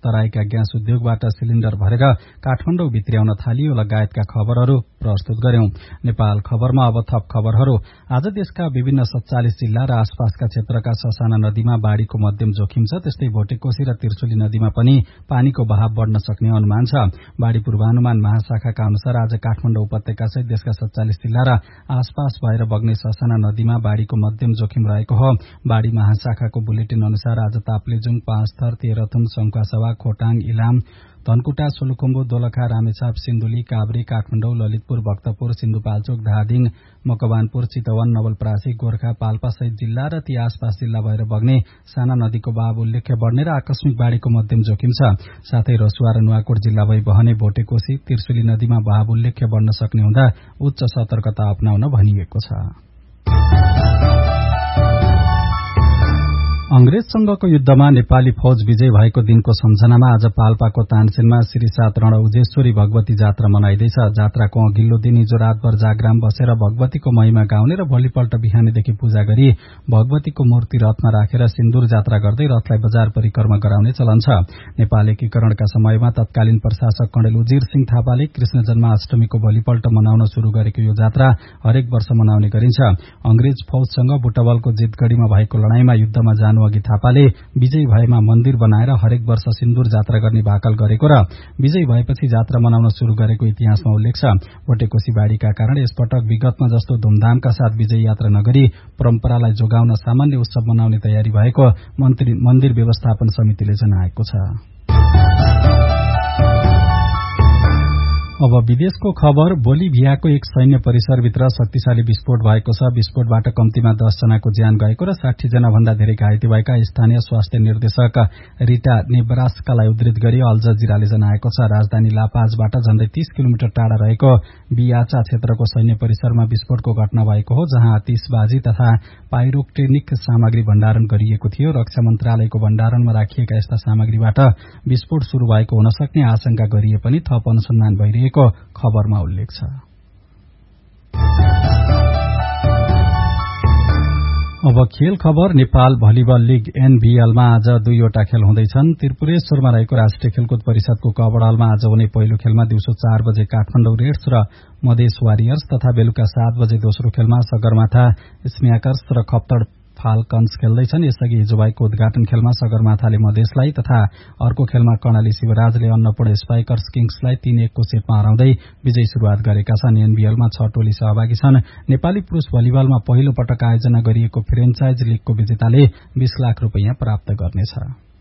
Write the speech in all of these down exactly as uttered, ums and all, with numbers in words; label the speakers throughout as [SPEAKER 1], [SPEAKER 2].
[SPEAKER 1] तराईका gas उद्योगबाट cylinder भरेर काठमाडौँ भित्र्याउन थालियो लगायतका खबरहरू प्रस्तुत गर्यौं। नेपाल खबरमा अब थप खबरहरू। आज देशका विभिन्न सत्तालीस जिल्ला र आसपासका क्षेत्रका ससाना नदीमा बाढ़ीको मध्यम जोखिम छ। त्यस्तै भोटेकोशी र त्रिशुली नदीमा पनि पानीको बहाव बढ़न सक्ने अनुमान छ। बाढ़ी पूर्वानुमान महाशाखाका अनुसार आज काठमाडौँ उपत्यका सहित देशका सत्तालीस जिल्ला र आसपास भएर बग्ने ससाना नदीमा बाढ़ीको मध्यम जोखिम रहेको हो। बाढ़ी महाशाखाको बुलेटिन अनुसार आज ताप्लेजुङ, पाँचथर, तेह्रथुम, संखुवासभा, खोटाङ, इलाम, धनकुटा, सोलुखुम्बु, दोलखा, रामेछाप, सिन्धुली, काभ्रे, काठमाडौँ, ललितपुर, भक्तपुर, सिन्धुपाल्चोक, धादिङ, मकवानपुर, चितवन, नवलपरासी, गोर्खा, पाल्पा सहित जिल्ला र ती आसपास जिल्ला भएर बग्ने साना नदीको बहाव उल्लेख्य बढ़ने र आकस्मिक बाढ़ीको मध्यम जोखिम छ। साथै रसुवा र नुवाकोट जिल्ला भई बहने भोटेकोशी, त्रिशुली नदीमा बहाव उल्लेख्य बढ़न सक्ने हुँदा उच्च सतर्कता अपनाउन भनिएको छ। अंग्रेजसँगको युद्धमा नेपाली फौज विजय भएको दिनको सम्झनामा आज पाल्पाको तानसेनमा श्री सात रण उजेश्वरी भगवती जात्रा मनाइँदैछ। जात्राको अघिल्लो दिन हिजो रातभर जागराम बसेर भगवतीको महिमा गाउने र भोलिपल्ट बिहानैदेखि पूजा गरी भगवतीको मूर्ति रथमा राखेर सिन्दूर जात्रा गर्दै रथलाई बजार परिक्रमा गराउने चलन छ। नेपाल एकीकरणका समयमा तत्कालीन प्रशासक कर्णेल उजिर सिंह थापाले कृष्ण जन्माष्टमीको भोलिपल्ट मनाउन शुरू गरेको यो जात्रा हरेक वर्ष मनाउने गरिन्छ। अंग्रेज फौजसँग बुटवलको जितगढ़ीमा भएको लड़ाईमा युद्धमा जानु अघि थापाले विजयी भएमा मन्दिर बनाएर हरेक वर्ष सिन्दूर जात्रा गर्ने भाकल गरेको र विजयी भएपछि जात्रा मनाउन शुरू गरेको इतिहासमा उल्लेख छ। भोटेकोशी बाढ़ीका कारण यसपटक विगतमा जस्तो धूमधामका साथ विजय यात्रा नगरी परम्परालाई जोगाउन सामान्य उत्सव मनाउने तयारी भएको मन्दिर व्यवस्थापन समितिले जनाएको छ। अब विदेशको खबर। बोलिभियाको एक सैन्य परिसरभित्र शक्तिशाली विस्फोट भएको छ। विस्फोटबाट कम्तीमा दस जनाको ज्यान गएको र साठी जना भन्दा धेरै घाइते भएका स्थानीय स्वास्थ्य निर्देशक रिटा नेब्रास्कालाई उद्धृत गरी अल जजिराले जनाएको छ। राजधानी लापाजबाट झण्डै तीस किलोमिटर टाढा रहेको बियाचा क्षेत्रको सैन्य परिसरमा विस्फोटको घटना भएको हो, जहाँ आतिशबाजी तथा पाइरोक्टेनिक सामग्री भण्डारण गरिएको थियो। रक्षा मन्त्रालयको भण्डारणमा राखिएका यस्ता सामग्रीबाट विस्फोट शुरू भएको हुन सक्ने आशंका गरिए पनि थप अनुसन्धान भइरहेको खबरमा उल्लेख छ। अब खेल खबर। नेपाल भलिबल लीग एनभीएलमा आज दुईवटा खेल हुँदैछन्। त्रिपुरेश्वरमा रहेको राष्ट्रिय खेलकुद परिषदको कबड हलमा आज हुने पहिलो खेलमा दिउँसो चार बजे काठमाडौँ रेड्स र मधेस वारियर्स तथा बेलुका सात बजे दोस्रो खेलमा सगरमाथा स्म्याकर्स र खप्तड फाल्कन्स खेल्दैछन्। यसअघि हिजो भएको उद्घाटन खेलमा सगरमाथाले मधेसलाई तथा अर्को खेलमा कर्णाली शिवराजले अन्नपूर्ण स्पाइकर्स किङ्सलाई तीन एकको सेटमा हराउँदै विजयी शुरूआत गरेका छन्। एनबीएलमा छ टोली सहभागी छन्। नेपाली पुरूष भलिबलमा पहिलो पटक आयोजना गरिएको फ्रेन्चाइज लीगको विजेताले बीस लाख रुपियाँ प्राप्त गर्नेछ।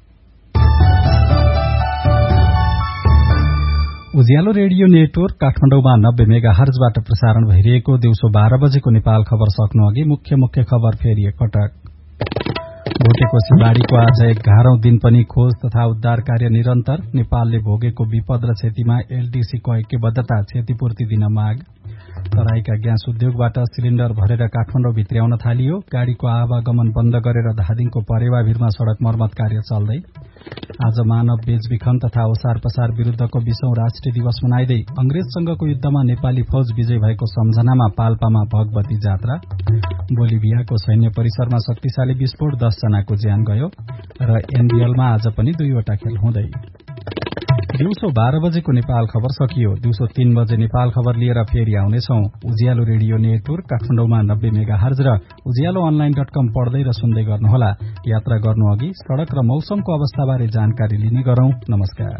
[SPEAKER 1] उज्यालो रेडियो नेटवर्क काठमाडौँमा नब्बे मेगा हर्जबाट प्रसारण भइरहेको दिउँसो बाह्र बजेको नेपाल खबर सक्नु अघि मुख्य मुख्य खबर फेरि एकपटक। भोटेकोशी बाढ़ीको आज एघारौं दिन पनि खोज तथा उद्धार कार्य निरन्तर। नेपालले भोगेको विपद र क्षतिमा एलडीसीको ऐक्यबद्धता, क्षतिपूर्ति दिन माग। तराईका ग्यास उद्योगबाट सिलिण्डर भरेर काठमाडौँ भित्र्याउन थालियो। गाड़ीको आवागमन बन्द गरेर धादिङको परेवाभिरमा सड़क मर्मत कार्य चल्दै। आज मानव बेचबिखन तथा ओसार पसार विरूद्धको बीसौं राष्ट्रिय दिवस मनाइँदै अंग्रेजसँगको युद्धमा नेपाली फौज विजय भएको सम्झनामा पाल्पामा भगवती जात्रा। बोलिभियाको सैन्य परिसरमा शक्तिशाली विस्फोट, दस जनाको ज्यान गयो र एनबीएलमा आज पनि दुईवटा खेल हुँदै। दिउँसो बाह्र बजेको नेपाल खबर सकियो। दिउँसो तीन बजे नेपाल खबर लिएर फेरि आउनेछौ। उज्यालो रेडियो नेटवर्क काठमाडौँमा नब्बे मेगा हर्ज र उज्यालो अनलाइन डट कम पढ्दै र सुन्दै गर्नुहोला। यात्रा गर्नु अघि सड़क र मौसमको अवस्थाबारे जानकारी लिने गरौं। नमस्कार।